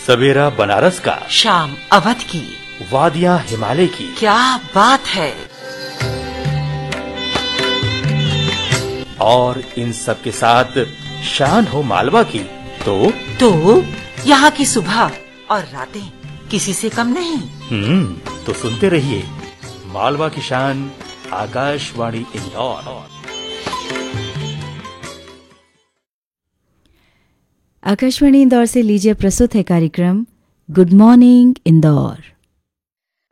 सवेरा बनारस का, शाम अवध की, वादियां हिमालय की। क्या बात है। और इन सब के साथ शान हो मालवा की, तो यहाँ की सुबह और रातें किसी से कम नहीं। तो सुनते रहिए मालवा की शान, आकाशवाणी इंदौर। आकाशवाणी इंदौर से लीजिए प्रस्तुत है कार्यक्रम गुड मॉर्निंग इंदौर।